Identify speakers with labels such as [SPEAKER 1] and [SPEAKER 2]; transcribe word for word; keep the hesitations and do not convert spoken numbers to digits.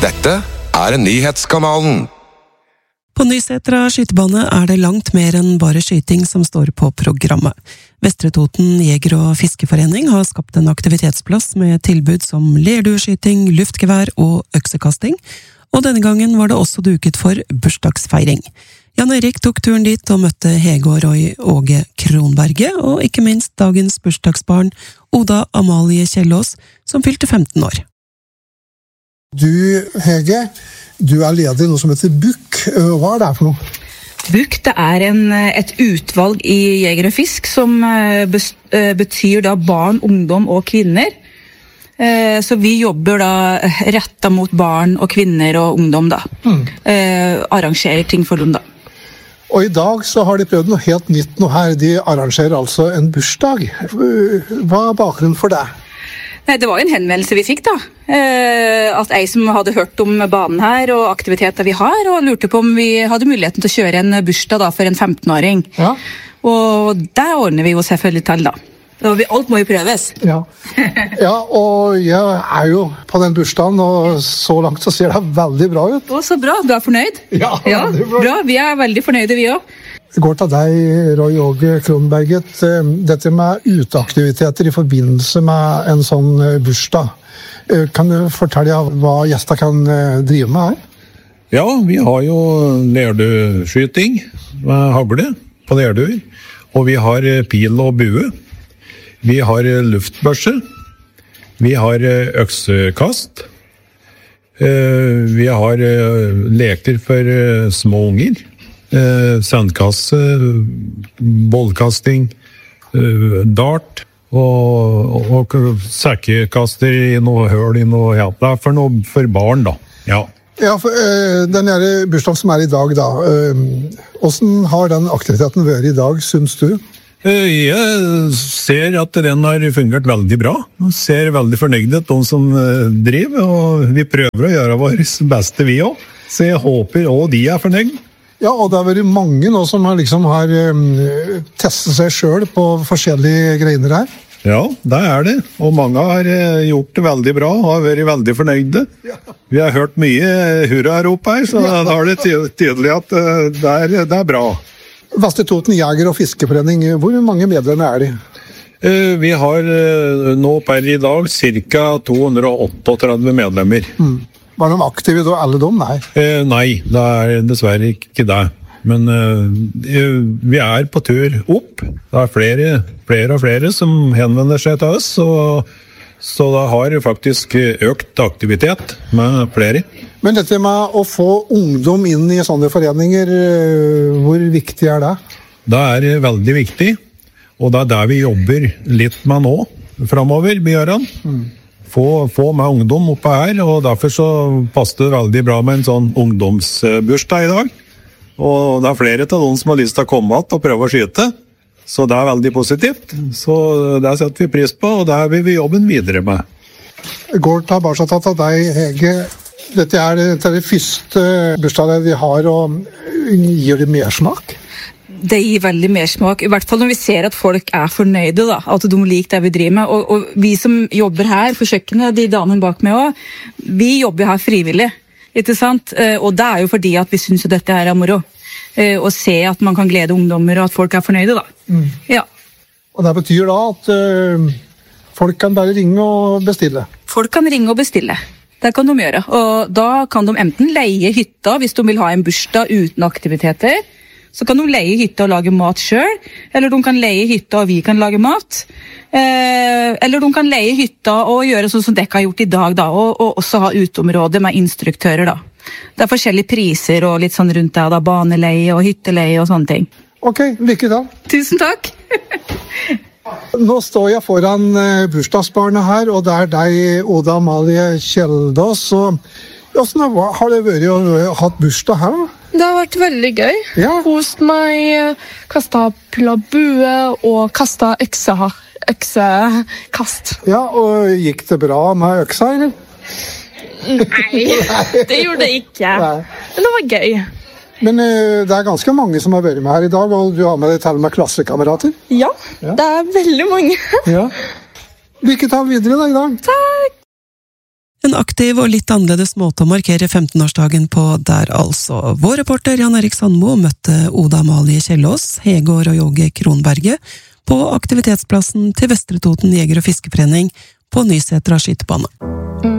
[SPEAKER 1] Dette er Nyhetskanalen.
[SPEAKER 2] På Nysetra skytebane er det langt mer enn bare skyting som står på programmet. Vestre Toten Jeger- og Fiskeforening har skapt en aktivitetsplass med tilbud som lerdueskyting, luftgevær og øksekasting, og denne gangen var det også duket for bursdagsfeiring. Jan Erik tok turen dit og møtte Hege og Roy Åge Kronberget, og ikke minst dagens bursdagsbarn Oda Amalie Kjellås, som fylte femten år.
[SPEAKER 3] Du, Hege, du er leder i noe som heter B U K. Hva er det for noe?
[SPEAKER 4] B U K, det er en, et utvalg i Jeger og Fisk som betyr da barn, ungdom og kvinner. Så vi jobber da rettet mot barn og kvinner og ungdom da. Mm. Arrangerer ting for dem da.
[SPEAKER 3] Og i dag så har de prøvd noe helt nytt nå her. De arrangerer altså en bursdag. Hva er bakgrunnen for det?
[SPEAKER 4] Nei, det var en henvendelse vi fikk da. At jeg som hadde hørt om banen her og aktiviteter vi har, og lurte på om vi hadde muligheten til å kjøre en bursdag da for en femten-åring. Ja. Og det ordner vi jo selvfølgelig til da. Og alt må jo prøves.
[SPEAKER 3] Ja. Ja, og jeg er jo på den bursdagen, og så langt så ser det veldig bra ut.
[SPEAKER 4] Å, så bra. Du er fornøyd?
[SPEAKER 3] Ja,
[SPEAKER 4] ja bra. Vi er veldig fornøyde vi også.
[SPEAKER 3] Det går til deg, Roy Åge Kronberget. Dette med uteaktiviteter i forbindelse med en sånn bursdag. Kan du fortelle hva gjester kan drive med her?
[SPEAKER 5] Ja, vi har jo lerdueskyting med hagle på lerduer. Og vi har pil og bue. Vi har luftbørse. Vi har øksekast. Vi har leker for små unger. Eh, sandkasse, bollkasting, eh, dart og, og, og sekkekaster i noe høl i noe, ja, det er for noe for barn da, ja.
[SPEAKER 3] Ja, for eh, den her bursdagen som er i dag da, eh, hvordan har den aktiviteten vært i dag, synes du?
[SPEAKER 5] Eh, jeg ser at den har fungert veldig bra, jeg ser veldig fornøyd ut de som eh, driver, og vi prøver å gjøre vår beste vi også, så jeg håper også de er fornøyd.
[SPEAKER 3] Ja, og det har vært mange nå som har, liksom, har um, testet seg selv på forskjellige greiner her.
[SPEAKER 5] Ja, det er det. Og mange har uh, gjort det veldig bra og har vært veldig fornøyde. Ja. Vi har hørt mye hurra-rop her, så ja. Da er det tydelig at uh, det, er, det er bra.
[SPEAKER 3] Vestre Toten Jeger- og Fiskeforening, hvor mange medlemmer er de?
[SPEAKER 5] Uh, vi har uh, nå per i dag ca. to hundre og otteogtredve medlemmer.
[SPEAKER 3] Mm. Var de aktive da, alle dem? Nei.
[SPEAKER 5] Eh, nei, det er dessverre ikke det. Men eh, vi er på tur opp. Det er flere, flere og flere som henvender seg til oss, og, så det har faktisk økt aktivitet med flere.
[SPEAKER 3] Men dette med å få ungdom inn i sånne foreninger, hvor viktig er det?
[SPEAKER 5] Det er veldig viktig, og det er det vi jobber litt med nå, fremover, Bjørn. Mm. Få, få med ungdom oppe her, og derfor så passer det veldig bra med en sånn ungdomsbursdag i dag. Og det er flere til noen som har lyst til å komme att og prøve å skyte, så det er veldig positivt. Så det setter vi pris på, og det vil vi jobbe videre med.
[SPEAKER 3] Går tilbake til deg, Hege. Dette er det første bursdagen vi har, og gir det mer smak?
[SPEAKER 4] Det gir veldig mer smak, i hvert fall når vi ser at folk er fornøyde da, at de liker det vi driver med, og, og vi som jobber her for kjøkkenet, de damene bak meg også, vi jobber her frivillig, ikke sant? Og det er jo fordi at vi synes at dette her er moro, å se at man kan glede ungdommer og at folk er fornøyde da. Mm. Ja.
[SPEAKER 3] Og det betyr da at uh, folk kan bare ringe og bestille?
[SPEAKER 4] Folk kan ringe og bestille. Det kan de gjøre, og da kan de enten leie hytta hvis de vil ha en bursdag uten aktiviteter. Så kan de leie hytta og lage mat selv, eller de kan leie hytta og vi kan lage mat. Eh, eller de kan leie hytta og gjøre sånn som dere har gjort i dag, da, og, og også ha uteområde med instruktører. Da. Det er forskjellige priser og litt sånn rundt det, da, baneleie og hytteleie og sånne ting.
[SPEAKER 3] Ok, lykke til.
[SPEAKER 4] Tusen takk.
[SPEAKER 3] Nå står jeg foran bursdagsbarnet her, og det er deg, Oda Amalie Kjellås. Hvordan har det vært å ha bursdag her da?
[SPEAKER 6] Det har vært veldig gøy.
[SPEAKER 3] Ja.
[SPEAKER 6] Kost meg, kastet bue og kastet økse, øksekast.
[SPEAKER 3] Ja, og gikk det bra med øksa, eller?
[SPEAKER 6] Nei, det gjorde det ikke. Nei. Men det var gøy.
[SPEAKER 3] Men uh, det er ganske mange som har vært med her i dag, og du har med deg til med klassekamerater?
[SPEAKER 6] Ja, ja, det er veldig mange.
[SPEAKER 3] Ja. Lykke til videre da i dag.
[SPEAKER 6] Takk!
[SPEAKER 2] En aktiv og litt annerledes måte å markere femtenårsdagen på der altså. Vår reporter Jan Erik Sandmo møtte Oda Amalie Kjellås, Hege og Roy-Åge Kronberget på aktivitetsplassen til Vestre Toten Jeger- og Fiskeforening på Nysetra skytebane.